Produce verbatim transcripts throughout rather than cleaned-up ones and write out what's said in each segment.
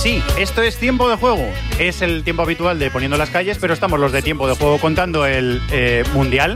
Sí, esto es Tiempo de Juego. Es el tiempo habitual de Poniendo las Calles, pero estamos los de Tiempo de Juego contando el eh, Mundial.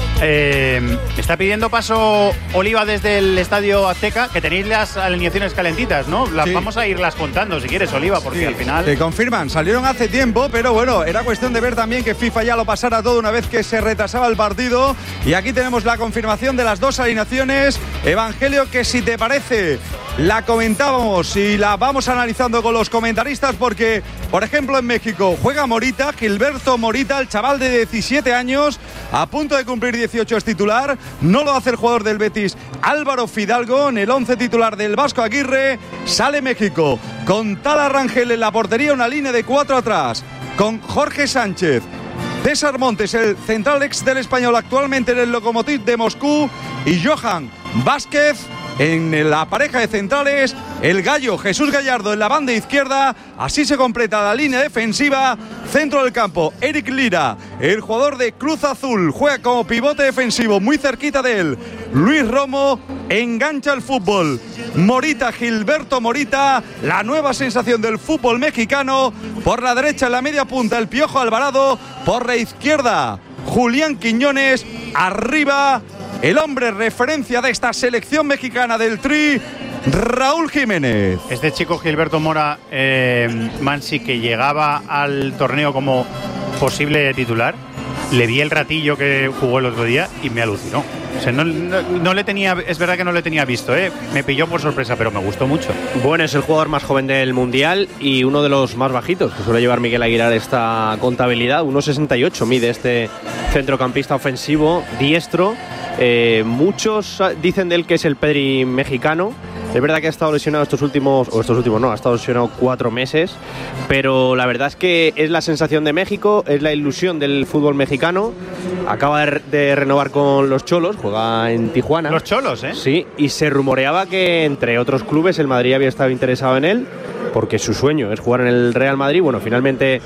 Eh, me está pidiendo paso Oliva desde el Estadio Azteca, que tenéis las alineaciones calentitas, ¿no? Las, sí. Vamos a irlas contando si quieres, Oliva, porque sí, al final... Te confirman, salieron hace tiempo, pero bueno, era cuestión de ver también que FIFA ya lo pasara todo una vez que se retrasaba el partido. Y aquí tenemos la confirmación de las dos alineaciones. Evangelio, que si te parece, la comentábamos y la vamos analizando con los comentaristas, porque, por ejemplo, en México juega Morita, Gilberto Morita, el chaval de diecisiete años, a punto de cumplir dieciocho, es titular. No lo hace el jugador del Betis, Álvaro Fidalgo. En el once titular del Vasco Aguirre sale México con Tala Rangel en la portería, una línea de cuatro atrás, con Jorge Sánchez, César Montes, el central ex del Español, actualmente en el Lokomotiv de Moscú, y Johan Vázquez. En la pareja de centrales, el gallo Jesús Gallardo en la banda izquierda. Así se completa la línea defensiva. Centro del campo, Eric Lira, el jugador de Cruz Azul, juega como pivote defensivo. Muy cerquita de él, Luis Romo. Engancha el fútbol Morita, Gilberto Morita, la nueva sensación del fútbol mexicano. Por la derecha, en la media punta, el Piojo Alvarado. Por la izquierda, Julián Quiñones. Arriba, el hombre referencia de esta selección mexicana del Tri, Raúl Jiménez. Este chico Gilberto Mora, eh, Mansi, que llegaba al torneo como posible titular, le vi el ratillo que jugó el otro día y me alucinó. O sea, no, no, no le tenía, es verdad que no le tenía visto, ¿eh? Me pilló por sorpresa, pero me gustó mucho. Bueno, es el jugador más joven del Mundial y uno de los más bajitos, que suele llevar Miguel Aguilar esta contabilidad. uno sesenta y ocho mide este centrocampista ofensivo, diestro. Eh, muchos dicen de él que es el Pedri mexicano. Es verdad que ha estado lesionado estos últimos, o estos últimos no, ha estado lesionado cuatro meses, pero la verdad es que es la sensación de México, es la ilusión del fútbol mexicano. Acaba de, de renovar con los Cholos, juega en Tijuana. Los Cholos, ¿eh? Sí, y se rumoreaba que entre otros clubes el Madrid había estado interesado en él, porque su sueño es jugar en el Real Madrid. Bueno, finalmente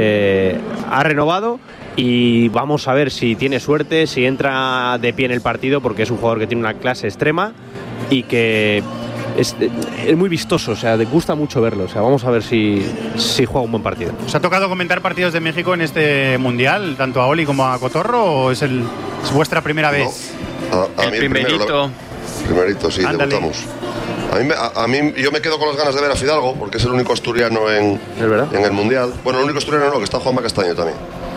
eh, ha renovado. Y vamos a ver si tiene suerte, si entra de pie en el partido, porque es un jugador que tiene una clase extrema y que es, es muy vistoso, o sea, te gusta mucho verlo. O sea, vamos a ver si, si juega un buen partido. ¿Os ha tocado comentar partidos de México en este Mundial, tanto a Oli como a Cotorro, o es, el, es vuestra primera vez? No, a, a el mí primerito. Primero, la, primerito, sí, Ándale. debutamos. A mí, a, a mí yo me quedo con las ganas de ver a Fidalgo, porque es el único asturiano en, en el Mundial. Bueno, el único asturiano no, que está Juanma Castaño también.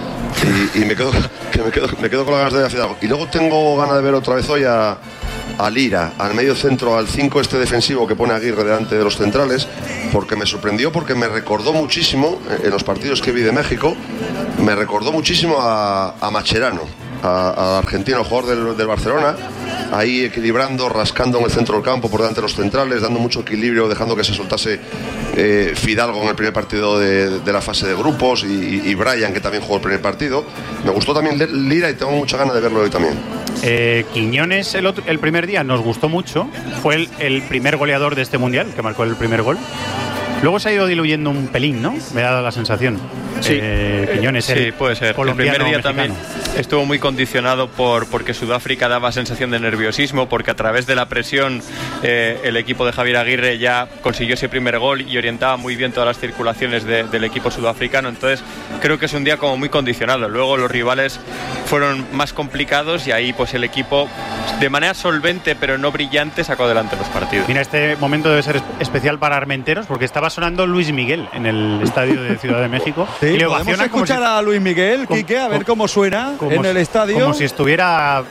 Y, y me, quedo, que me, quedo, me quedo con las ganas de ver a Fidalgo. Y luego tengo ganas de ver otra vez hoy a, a Lira, al medio centro, al cinco este defensivo que pone Aguirre delante de los centrales, porque me sorprendió, porque me recordó muchísimo, en los partidos que vi de México, me recordó muchísimo a, a Macherano, al argentino, jugador del, del Barcelona, ahí equilibrando, rascando en el centro del campo por delante de los centrales, dando mucho equilibrio, dejando que se soltase eh, Fidalgo en el primer partido de, de la fase de grupos, y, y Brian, que también jugó el primer partido. Me gustó también Lira y tengo mucha ganas de verlo hoy también. Eh, Quiñones el, otro, el primer día nos gustó mucho, fue el, el primer goleador de este Mundial, que marcó el primer gol. Luego se ha ido diluyendo un pelín, ¿no? Me ha dado la sensación. Sí, eh, Quiñones, sí, el puede ser. El primer día mexicano también estuvo muy condicionado por porque Sudáfrica daba sensación de nerviosismo, porque a través de la presión eh, el equipo de Javier Aguirre ya consiguió ese primer gol y orientaba muy bien todas las circulaciones de, del equipo sudafricano. Entonces creo que es un día como muy condicionado. Luego los rivales fueron más complicados y ahí pues el equipo, de manera solvente pero no brillante, sacó adelante los partidos. Mira, este momento debe ser especial para Armenteros, porque estaba sonando Luis Miguel en el estadio de Ciudad de México. Sí, y le podemos escuchar si, a Luis Miguel, Quique, a ver cómo suena como, en el estadio. Como si estuviera...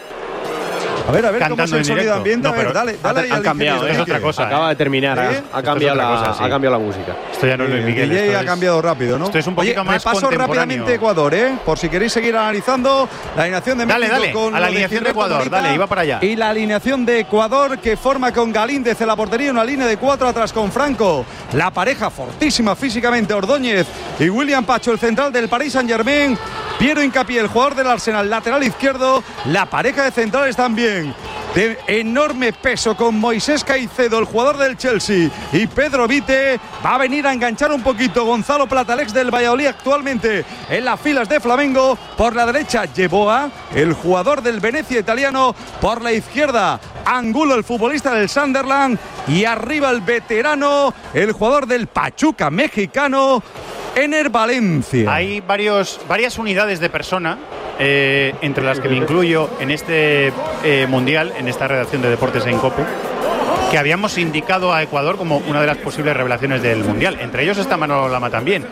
A ver, a ver cómo es el sonido ambiente. No, a ver, dale, dale. Ha, ha cambiado, es otra cosa. Acaba de terminar, ¿eh? ha, cambiado la, cosa, sí. ha cambiado la música. Esto ya no es Luis Miguel. El D J ha es, cambiado rápido, ¿no? Esto es un poquito Oye, más repaso rápidamente Ecuador, ¿eh? Por si queréis seguir analizando la alineación de México. Dale, dale, con a la alineación de Ecuador, Morita, dale, iba para allá. Y la alineación de Ecuador, que forma con Galíndez en la portería, una línea de cuatro atrás con Franco. La pareja fortísima físicamente, Ordóñez y William Pacho, el central del Paris Saint-Germain. Piero Hincapié, el jugador del Arsenal, lateral izquierdo. La pareja de centrales también. de enorme peso con Moisés Caicedo, el jugador del Chelsea, y Pedro Vite. Va a venir a enganchar un poquito Gonzalo Platalex del Valladolid, actualmente en las filas de Flamengo. Por la derecha, Yeboah, el jugador del Venecia italiano. Por la izquierda, Angulo, el futbolista del Sunderland. Y arriba el veterano, el jugador del Pachuca mexicano, Ener Valencia. Hay varios, varias unidades de persona, eh, entre las que me incluyo en este eh, mundial, en esta redacción de Deportes en COPE, que habíamos indicado a Ecuador como una de las posibles revelaciones del mundial. Entre ellos está Manolo Lama también.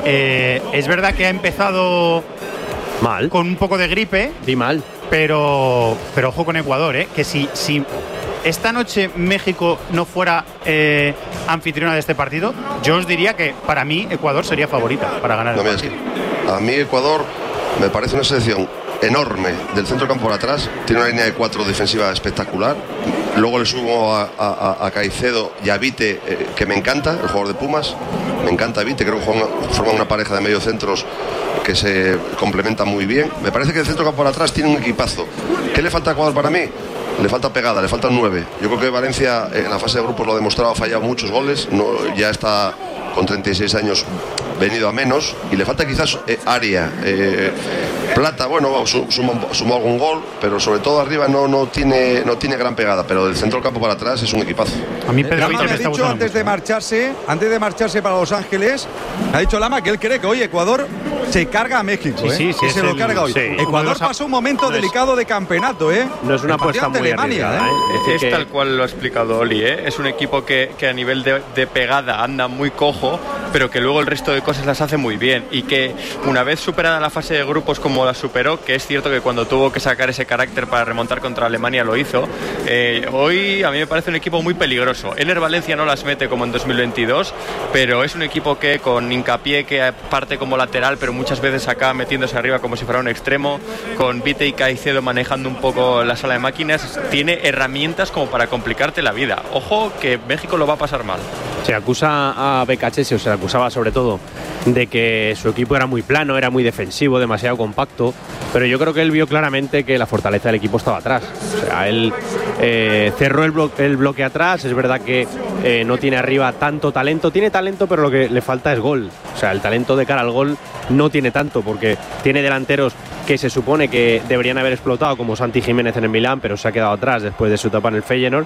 Eh, es verdad que ha empezado mal, con un poco de gripe. Di mal. Pero, pero ojo con Ecuador, ¿eh? Que si, si esta noche México no fuera eh, anfitriona de este partido, yo os diría que para mí Ecuador sería favorita para ganar no, el partido. partido. Es que a mí Ecuador me parece una selección enorme del centro campo por atrás. Tiene una línea de cuatro defensiva espectacular. Luego le subo a, a, a Caicedo y a Vite, eh, que me encanta, el jugador de Pumas. Me encanta Vite, creo que juegan, forman una pareja de medio centros que se complementan muy bien. Me parece que el centro campo por atrás tiene un equipazo. ¿Qué le falta a Ecuador para mí? Le falta pegada, le faltan nueve. Yo creo que Valencia en la fase de grupos lo ha demostrado, ha fallado muchos goles, no, ya está con treinta y seis años venido a menos, y le falta quizás eh, área. Eh, Plata, bueno, sumó, sumó algún gol, pero sobre todo arriba no, no, tiene, no tiene gran pegada, pero del centro del campo para atrás es un equipazo. A mí Pedro Lama me ha dicho antes mucho. de marcharse, antes de marcharse para Los Ángeles, ha dicho Lama que él cree que hoy Ecuador se carga a México, sí, ¿eh? sí, sí, que se lo el, carga hoy. Sí. Ecuador pasó un momento no delicado es, de campeonato, ¿eh? No es una apuesta muy Alemania, arriesgada, ¿eh? ¿eh? Es, es tal cual lo ha explicado Oli, ¿eh? Es un equipo que, que a nivel de, de pegada anda muy cojo, pero que luego el resto de cosas las hace muy bien, y que una vez superada la fase de grupos como la superó, que es cierto que cuando tuvo que sacar ese carácter para remontar contra Alemania lo hizo, eh, hoy a mí me parece un equipo muy peligroso. Ener Valencia no las mete como en dos mil veintidós, pero es un equipo que con Hincapié, que parte como lateral pero muchas veces acaba metiéndose arriba como si fuera un extremo, con Vite y Caicedo manejando un poco la sala de máquinas, tiene herramientas como para complicarte la vida. Ojo que México lo va a pasar mal. Se acusa a Becachese, o se le acusaba sobre todo de que su equipo era muy plano, era muy defensivo, demasiado compacto, pero yo creo que él vio claramente que la fortaleza del equipo estaba atrás. O sea, él eh, cerró el, blo el bloque atrás. Es verdad que eh, no tiene arriba tanto talento, tiene talento, pero lo que le falta es gol. O sea, el talento de cara al gol no tiene tanto, porque tiene delanteros que se supone que deberían haber explotado, como Santi Jiménez en el Milán, pero se ha quedado atrás después de su etapa en el Feyenoord.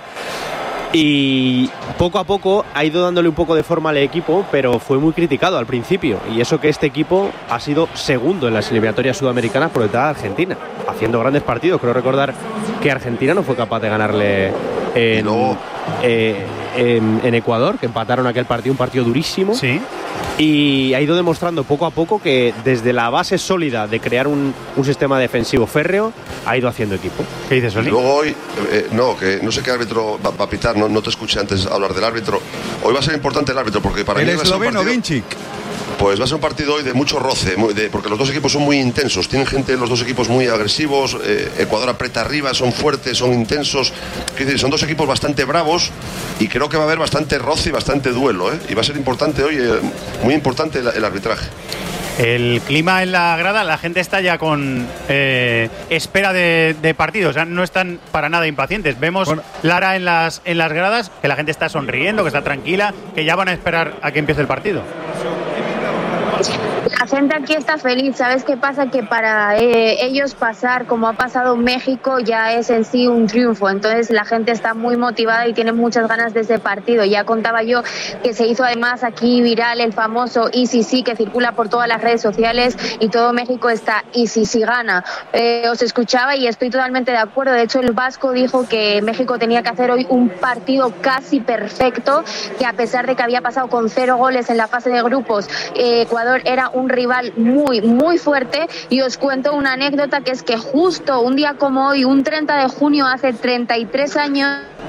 Y poco a poco ha ido dándole un poco de forma al equipo, pero fue muy criticado al principio. Y eso que este equipo ha sido segundo en las eliminatorias sudamericanas por detrás de Argentina, haciendo grandes partidos. Creo recordar que Argentina no fue capaz de ganarle en, no. eh, en, en Ecuador, que empataron aquel partido, un partido durísimo. Sí. Y ha ido demostrando poco a poco que desde la base sólida de crear un, un sistema defensivo férreo, ha ido haciendo equipo. ¿Qué dices, Oli? Luego hoy, eh, no, que no sé qué árbitro va, va a pitar, no, no te escuché antes hablar del árbitro. Hoy va a ser importante el árbitro, porque para el mí va a ser un esloveno partido, Vinčić. Pues va a ser un partido hoy de mucho roce, muy de, porque los dos equipos son muy intensos, tienen gente, los dos equipos muy agresivos. eh, Ecuador aprieta arriba, son fuertes, son intensos. Quiero decir, son dos equipos bastante bravos, y creo que va a haber bastante roce y bastante duelo, ¿eh? Y va a ser importante hoy, eh, muy importante el, el arbitraje. El clima en la grada, la gente está ya con eh, espera de, de partidos, o sea, no están para nada impacientes. Vemos bueno. Lara en las, en las gradas, que la gente está sonriendo, que está tranquila, que ya van a esperar a que empiece el partido. La gente aquí está feliz. ¿Sabes qué pasa? Que para eh, ellos pasar como ha pasado México ya es en sí un triunfo. Entonces la gente está muy motivada y tiene muchas ganas de ese partido. Ya contaba yo que se hizo además aquí viral el famoso I C C, que circula por todas las redes sociales, y todo México está I C C gana. Eh, os escuchaba y estoy totalmente de acuerdo. De hecho, el Vasco dijo que México tenía que hacer hoy un partido casi perfecto, que a pesar de que había pasado con cero goles en la fase de grupos, eh, Ecuador era un rival muy, muy fuerte. Y os cuento una anécdota, que es que justo un día como hoy, un treinta de junio, hace treinta y tres años,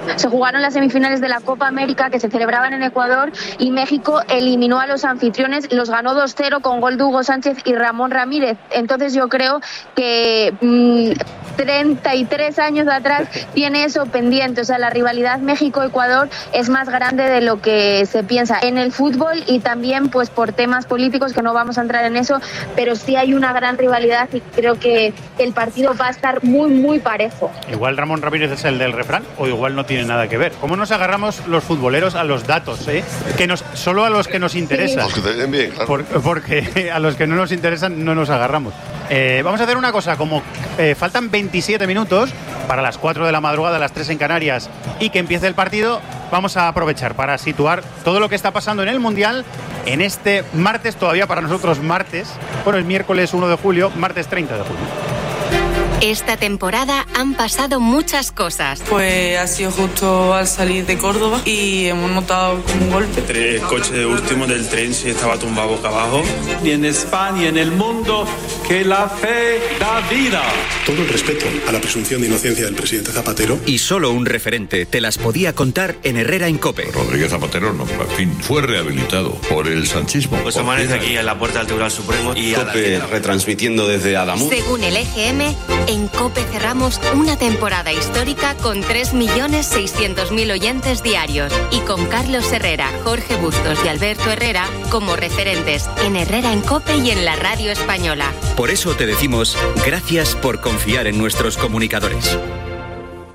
se jugaron las semifinales de la Copa América que se celebraban en Ecuador y México eliminó a los anfitriones, los ganó dos cero con gol de Hugo Sánchez y Ramón Ramírez. Entonces yo creo que mmm, treinta y tres años atrás tiene eso pendiente. O sea, la rivalidad México-Ecuador es más grande de lo que se piensa en el fútbol y también pues por temas políticos que no vamos a entrar en eso, pero sí hay una gran rivalidad y creo que el partido va a estar muy, muy parejo. Igual Ramón Ramírez es el del refrán o igual no tiene nada que ver. ¿Cómo nos agarramos los futboleros a los datos? ¿eh? Que nos, solo a los que nos interesan. Los que te den bien, claro. Por, porque a los que no nos interesan no nos agarramos. Eh, vamos a hacer una cosa, como eh, faltan veintisiete minutos para las cuatro de la madrugada, las tres en Canarias y que empiece el partido, vamos a aprovechar para situar todo lo que está pasando en el Mundial en este martes, todavía para nosotros martes, bueno, es miércoles uno de julio, martes treinta de julio. Esta temporada han pasado muchas cosas. Pues ha sido justo al salir de Córdoba y hemos notado como un golpe. El coche de último del tren sí estaba tumbado boca abajo. Y en España y en el mundo, que la fe da vida. Todo el respeto a la presunción de inocencia del presidente Zapatero. Y solo un referente te las podía contar en Herrera en COPE. Rodríguez Zapatero, no, en fin, fue rehabilitado por el sanchismo. Pues amanece aquí en la puerta del Tribunal Supremo y COPE retransmitiendo desde Adamuz. Según el E G M, en COPE cerramos una temporada histórica con tres millones seiscientos mil oyentes diarios y con Carlos Herrera, Jorge Bustos y Alberto Herrera como referentes en Herrera en COPE y en la radio española. Por eso te decimos gracias por confiar en nuestros comunicadores.